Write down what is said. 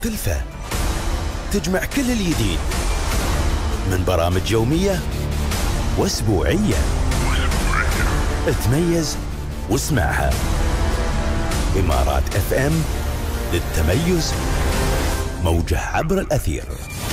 كلفة تجمع كل الجديد من برامج يومية واسبوعية. تميز واسمعها. إمارات FM للتميز، موجة عبر الأثير.